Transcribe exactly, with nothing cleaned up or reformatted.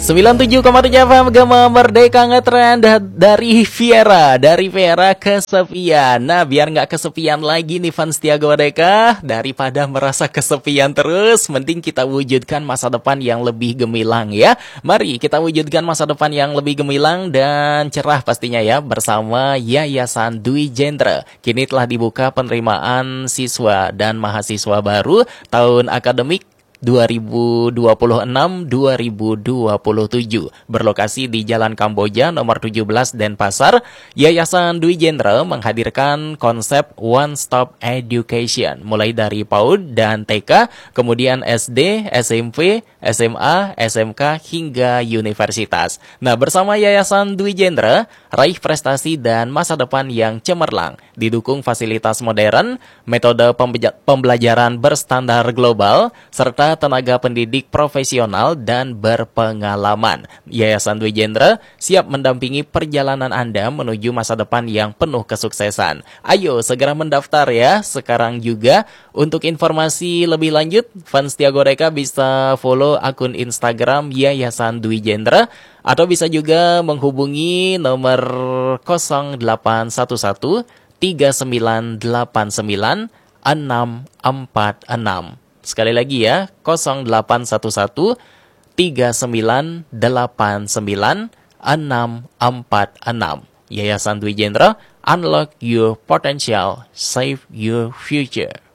sembilan puluh tujuh koma tujuh F M Gema Merdeka Ngetrend dari Viera, dari Viera kesepian. Nah, biar nggak kesepian lagi nih fans Tiago Merdeka, daripada merasa kesepian terus, mending kita wujudkan masa depan yang lebih gemilang ya. Mari kita wujudkan masa depan yang lebih gemilang dan cerah pastinya ya, bersama Yayasan Dwi Jendra. Kini telah dibuka penerimaan siswa dan mahasiswa baru tahun akademik dua ribu dua puluh enam dua ribu dua puluh tujuh. Berlokasi di Jalan Kamboja nomor tujuh belas Denpasar, Yayasan Dwi Jendra menghadirkan konsep One Stop Education, mulai dari PAUD dan T K, kemudian S D, S M P, S M A, S M K, hingga universitas. Nah, bersama Yayasan Dwi Jendra, raih prestasi dan masa depan yang cemerlang, didukung fasilitas modern, metode pembelajaran berstandar global, serta tenaga pendidik profesional dan berpengalaman. Yayasan Dwi Jendra siap mendampingi perjalanan Anda menuju masa depan yang penuh kesuksesan. Ayo segera mendaftar ya sekarang juga. Untuk informasi lebih lanjut, fans Tiago Merdeka bisa follow akun Instagram Yayasan Dwi Jendra, atau bisa juga menghubungi nomor nol delapan satu satu tiga sembilan delapan sembilan enam empat enam. Sekali lagi ya, nol delapan satu satu tiga sembilan delapan sembilan enam empat enam. Yayasan Dwi Jendra, unlock your potential, save your future.